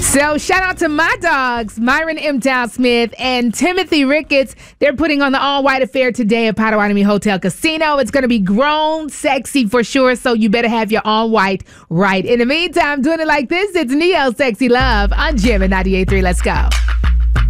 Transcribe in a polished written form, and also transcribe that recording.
So shout out to my dogs, Myron M. Dow Smith and Timothy Ricketts. They're putting on the all-white affair today at Potawatomi Hotel Casino. It's going to be grown, sexy for sure, so you better have your all-white right. In the meantime, doing it like this, it's Neo Sexy Love on Gym at 98.3. Let's go.